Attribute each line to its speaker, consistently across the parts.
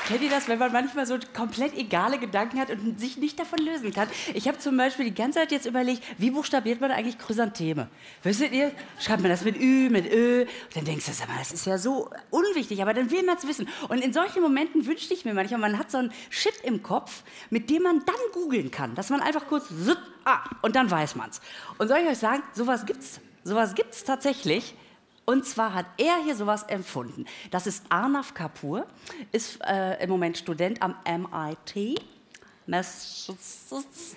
Speaker 1: Kennt ihr das, wenn man manchmal so komplett egale Gedanken hat und sich nicht davon lösen kann? Ich habe zum Beispiel die ganze Zeit jetzt überlegt, wie buchstabiert man eigentlich Chrysantheme? Wüsstet ihr? Schreibt man das mit Ü, mit Ö? Und dann denkst du, sag mal, das ist ja so unwichtig, aber dann will man es wissen. Und in solchen Momenten wünschte ich mir manchmal, man hat so einen Chip im Kopf, mit dem man dann googeln kann, dass man einfach kurz und dann weiß man's. Und soll ich euch sagen, sowas gibt's tatsächlich. Und zwar hat er hier sowas erfunden. Das ist Arnav Kapoor, ist im Moment Student am MIT, Massachusetts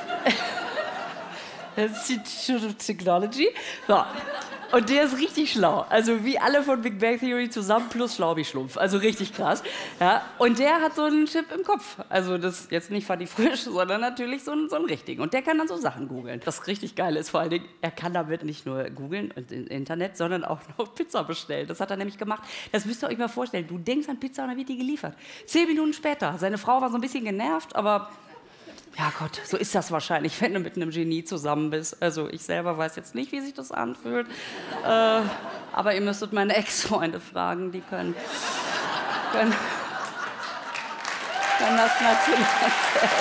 Speaker 1: Institute of Technology. So. Und der ist richtig schlau. Also wie alle von Big Bang Theory zusammen plus schlau wie Schlumpf. Also richtig krass. Ja. Und der hat so einen Chip im Kopf. Also das ist jetzt nicht Fanny Frisch, sondern natürlich so einen richtigen. Und der kann dann so Sachen googeln. Das richtig Geile ist vor allen Dingen, er kann damit nicht nur googeln und im Internet, sondern auch noch Pizza bestellen. Das hat er nämlich gemacht. Das müsst ihr euch mal vorstellen. Du denkst an Pizza und dann wird die geliefert. 10 Minuten später. Seine Frau war so ein bisschen genervt, aber... Ja Gott, so ist das wahrscheinlich, wenn du mit einem Genie zusammen bist. Also ich selber weiß jetzt nicht, wie sich das anfühlt. Aber ihr müsstet meine Ex-Freunde fragen, die können das natürlich erzählen.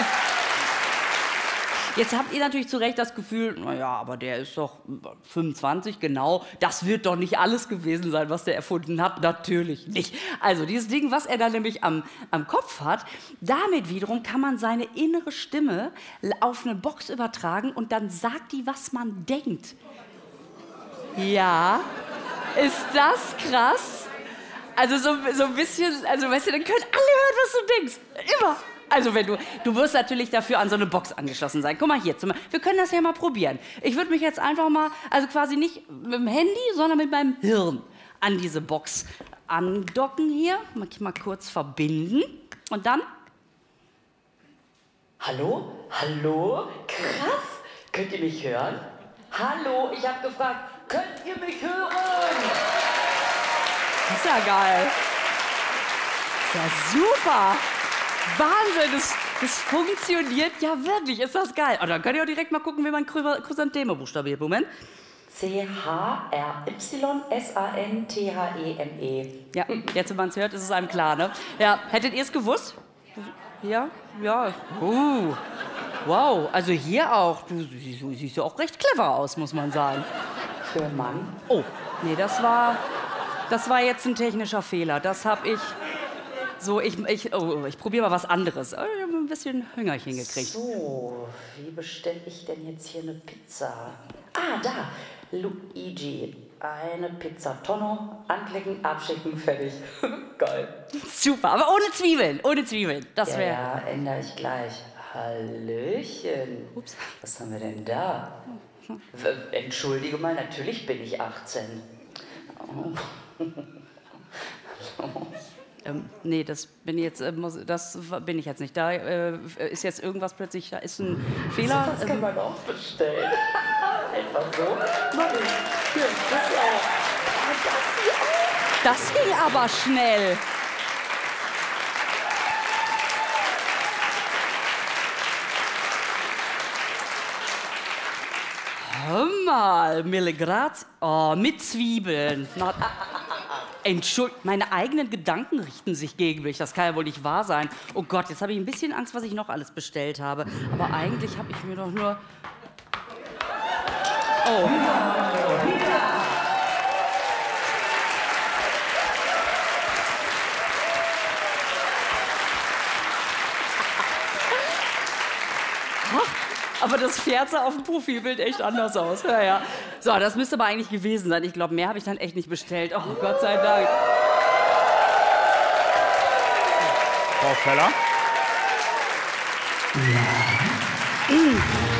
Speaker 1: Jetzt habt ihr natürlich zu Recht das Gefühl, naja, aber der ist doch 25, genau. Das wird doch nicht alles gewesen sein, was der erfunden hat. Natürlich nicht. Also dieses Ding, was er da nämlich am Kopf hat, damit wiederum kann man seine innere Stimme auf eine Box übertragen und dann sagt die, was man denkt. Ja, ist das krass? Also so ein bisschen, also weißt du, dann können alle hören, was du denkst. Immer. Also wenn du wirst natürlich dafür an so eine Box angeschlossen sein. Guck mal hier, wir können das ja mal probieren. Ich würde mich jetzt einfach mal, also quasi nicht mit dem Handy, sondern mit meinem Hirn an diese Box andocken hier. Mal kurz verbinden und dann...
Speaker 2: Hallo? Hallo? Krass! Könnt ihr mich hören? Hallo, ich habe gefragt, könnt ihr mich hören?
Speaker 1: Das ist ja geil. Das ist ja super. Wahnsinn, das funktioniert ja wirklich. Ist das geil? Und dann könnt ihr auch direkt mal gucken, wie man Chrysantheme buchstabiert. Moment.
Speaker 2: C-H-R-Y-S-A-N-T-H-E-M-E.
Speaker 1: Ja, jetzt, wenn man es hört, ist es einem klar, ne? Ja, hättet ihr es gewusst? Ja, ja. Wow, also hier auch. Du siehst ja auch recht clever aus, muss man sagen.
Speaker 2: Für einen Mann?
Speaker 1: Oh, nee, das war jetzt ein technischer Fehler. Das habe ich... So, ich probiere mal was anderes. Ich habe ein bisschen Hüngerchen gekriegt.
Speaker 2: So, wie bestelle ich denn jetzt hier eine Pizza? Ah, da, Luigi. Eine Pizza Tonno, anklicken, abschicken, fertig. Geil.
Speaker 1: Super, aber ohne Zwiebeln, ohne Zwiebeln. Das wäre...
Speaker 2: Ja, ändere ich gleich. Hallöchen.
Speaker 1: Ups.
Speaker 2: Was haben wir denn da? Entschuldige mal, natürlich bin ich 18. Oh.
Speaker 1: Nee, das bin ich jetzt nicht. Da ist jetzt irgendwas plötzlich, da ist ein Fehler.
Speaker 2: Das kann man auch bestellen. Einfach so. Mach ich. Hier, das auch. Das hier auch.
Speaker 1: Das ging aber schnell. Hör mal, Milligrat. Oh, mit Zwiebeln. Entschuldigung, meine eigenen Gedanken richten sich gegen mich. Das kann ja wohl nicht wahr sein. Oh Gott, jetzt habe ich ein bisschen Angst, was ich noch alles bestellt habe. Aber eigentlich habe ich mir doch nur... Oh. Aber das Pferd sah auf dem Profilbild echt anders aus. Ja, ja. So, das müsste aber eigentlich gewesen sein. Ich glaube, mehr habe ich dann echt nicht bestellt. Oh, Gott sei Dank.
Speaker 3: Frau Feller?
Speaker 1: Ja.